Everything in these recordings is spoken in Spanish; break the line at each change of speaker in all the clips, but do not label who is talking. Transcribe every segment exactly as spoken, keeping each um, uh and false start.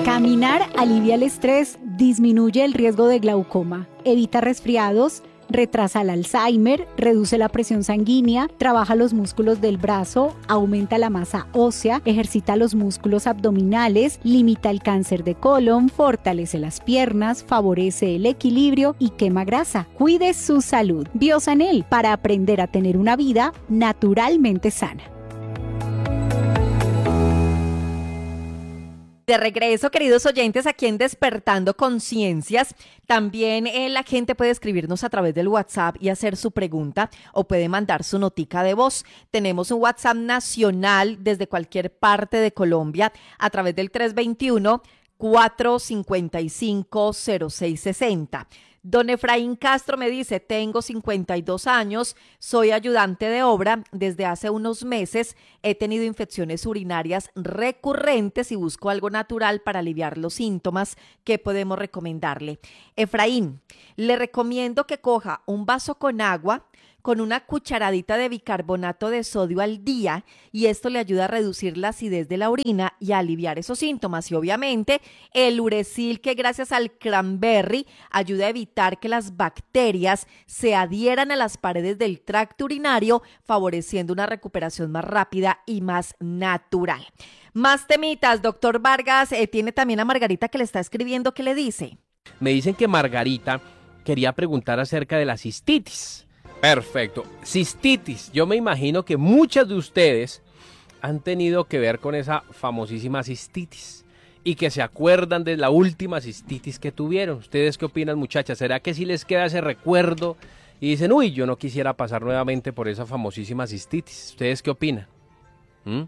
Caminar alivia el estrés, disminuye el riesgo de glaucoma, evita resfriados, retrasa el Alzheimer, reduce la presión sanguínea, trabaja los músculos del brazo, aumenta la masa ósea, ejercita los músculos abdominales, limita el cáncer de colon, fortalece las piernas, favorece el equilibrio y quema grasa. Cuide su salud. Biosanel, para aprender a tener una vida naturalmente sana.
De regreso, queridos oyentes, aquí en Despertando Conciencias. También eh, la gente puede escribirnos a través del WhatsApp y hacer su pregunta o puede mandar su notica de voz. Tenemos un WhatsApp nacional desde cualquier parte de Colombia a través del tres dos uno, cuatro cinco cinco, cero seis seis cero. Don Efraín Castro me dice, tengo cincuenta y dos años, soy ayudante de obra, desde hace unos meses he tenido infecciones urinarias recurrentes y busco algo natural para aliviar los síntomas. ¿Qué podemos recomendarle? Efraín, le recomiendo que coja un vaso con agua, con una cucharadita de bicarbonato de sodio al día, y esto le ayuda a reducir la acidez de la orina y a aliviar esos síntomas. Y obviamente el Uresil, que gracias al cranberry ayuda a evitar que las bacterias se adhieran a las paredes del tracto urinario, favoreciendo una recuperación más rápida y más natural. Más temitas, doctor Vargas, eh, tiene también a Margarita que le está escribiendo. ¿Qué le dice?
Me dicen que Margarita quería preguntar acerca de la cistitis. Perfecto. Cistitis. Yo me imagino que muchas de ustedes han tenido que ver con esa famosísima cistitis y que se acuerdan de la última cistitis que tuvieron. ¿Ustedes qué opinan, muchachas? ¿Será que sí les queda ese recuerdo y dicen, uy, yo no quisiera pasar nuevamente por esa famosísima cistitis? ¿Ustedes qué opinan? ¿Mm?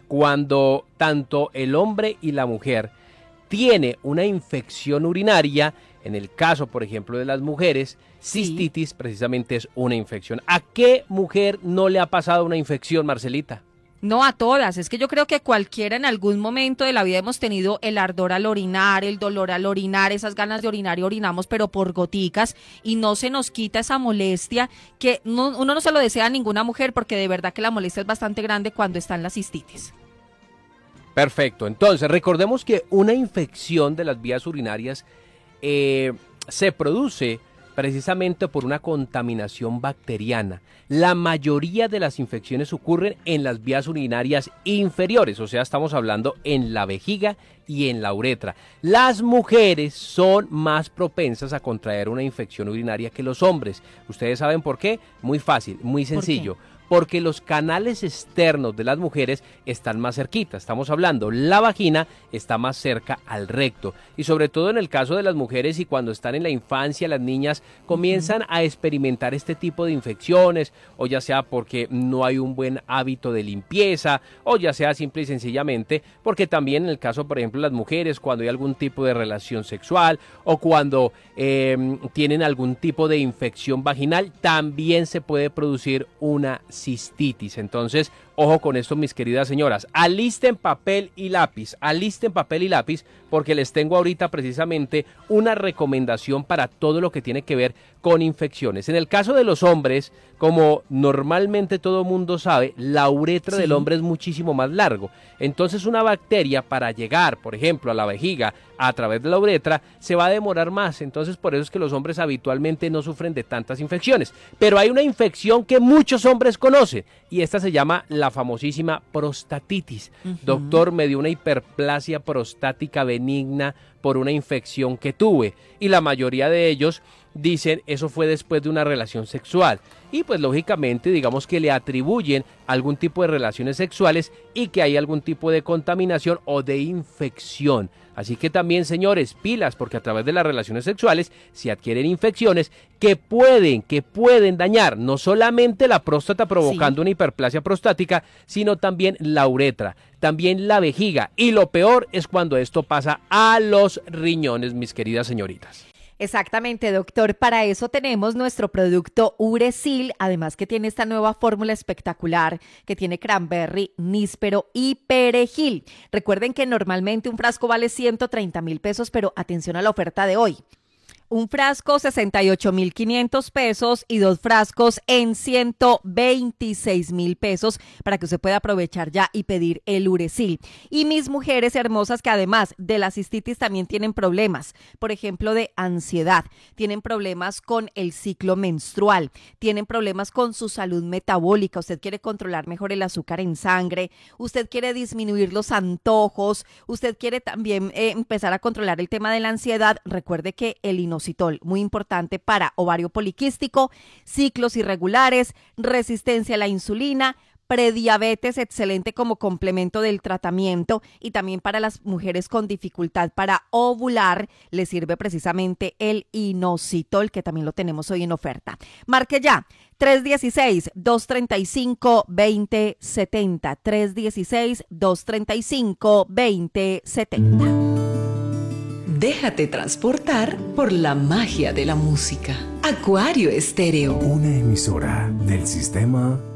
Cuando tanto el hombre y la mujer tiene una infección urinaria, en el caso, por ejemplo, de las mujeres, cistitis sí. precisamente es una infección. ¿A qué mujer no le ha pasado una infección, Marcelita?
No a todas, es que yo creo que cualquiera en algún momento de la vida hemos tenido el ardor al orinar, el dolor al orinar, esas ganas de orinar y orinamos pero por goticas y no se nos quita esa molestia que no, uno no se lo desea a ninguna mujer porque de verdad que la molestia es bastante grande cuando está en la cistitis.
Perfecto, entonces recordemos que una infección de las vías urinarias eh, se produce precisamente por una contaminación bacteriana. La mayoría de las infecciones ocurren en las vías urinarias inferiores, o sea, estamos hablando en la vejiga y en la uretra. Las mujeres son más propensas a contraer una infección urinaria que los hombres. ¿Ustedes saben por qué? Muy fácil, muy sencillo. Porque los canales externos de las mujeres están más cerquita. Estamos hablando, la vagina está más cerca al recto. Y sobre todo en el caso de las mujeres y cuando están en la infancia, las niñas comienzan a experimentar este tipo de infecciones, o ya sea porque no hay un buen hábito de limpieza, o ya sea simple y sencillamente porque también en el caso, por ejemplo, de las mujeres, cuando hay algún tipo de relación sexual o cuando eh, tienen algún tipo de infección vaginal, también se puede producir una cistitis. Entonces, ojo con esto, mis queridas señoras, alisten papel y lápiz, alisten papel y lápiz, porque les tengo ahorita precisamente una recomendación para todo lo que tiene que ver con infecciones. En el caso de los hombres, como normalmente todo mundo sabe, la uretra sí. del hombre es muchísimo más largo. Entonces, una bacteria para llegar, por ejemplo, a la vejiga a través de la uretra, se va a demorar más. Entonces, por eso es que los hombres habitualmente no sufren de tantas infecciones. Pero hay una infección que muchos hombres conocen, y esta se llama la famosísima prostatitis. Uh-huh. Doctor, me dio una hiperplasia prostática benigna por una infección que tuve, y la mayoría de ellos dicen eso fue después de una relación sexual, y pues lógicamente digamos que le atribuyen algún tipo de relaciones sexuales y que hay algún tipo de contaminación o de infección. Así que también, señores, pilas, porque a través de las relaciones sexuales se adquieren infecciones que pueden, que pueden dañar no solamente la próstata provocando sí. una hiperplasia prostática, sino también la uretra, también la vejiga, y lo peor es cuando esto pasa a los riñones, mis queridas señoritas.
Exactamente, doctor. Para eso tenemos nuestro producto Uresil, además que tiene esta nueva fórmula espectacular que tiene cranberry, níspero y perejil. Recuerden que normalmente un frasco vale ciento treinta mil pesos, pero atención a la oferta de hoy. Un frasco sesenta y ocho mil quinientos pesos y dos frascos en ciento veintiséis mil pesos para que usted pueda aprovechar ya y pedir el Uresil. Y mis mujeres hermosas que además de la cistitis también tienen problemas, por ejemplo de ansiedad, tienen problemas con el ciclo menstrual, tienen problemas con su salud metabólica, usted quiere controlar mejor el azúcar en sangre, usted quiere disminuir los antojos, usted quiere también eh, empezar a controlar el tema de la ansiedad, recuerde que el inositol, muy importante para ovario poliquístico, ciclos irregulares, resistencia a la insulina, prediabetes, excelente como complemento del tratamiento, y también para las mujeres con dificultad para ovular, le sirve precisamente el inositol, que también lo tenemos hoy en oferta. Marque ya, tres uno seis, dos tres cinco, dos cero siete cero, tres uno seis, dos tres cinco, dos cero siete cero.
Déjate transportar por la magia de la música. Acuario Estéreo.
Una emisora del sistema